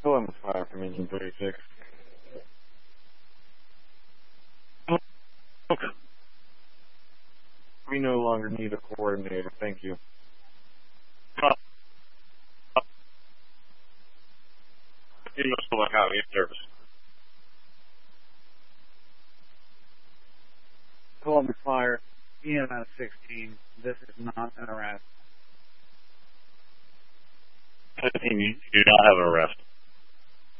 Columbus Fire from Engine 36. We no longer need a coordinator. Thank you. You must have out of service. Columbus Fire, EMS 16. This is not an arrest. 15, you do not have an arrest.